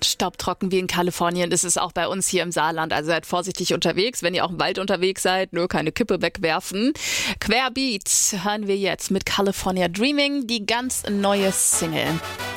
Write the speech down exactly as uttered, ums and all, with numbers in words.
Staubtrocken wie in Kalifornien ist es auch bei uns hier im Saarland. Also seid vorsichtig unterwegs, wenn ihr auch im Wald unterwegs seid, nur keine Kippe wegwerfen. Querbeat hören wir jetzt mit California Dreaming, die ganz neue Single.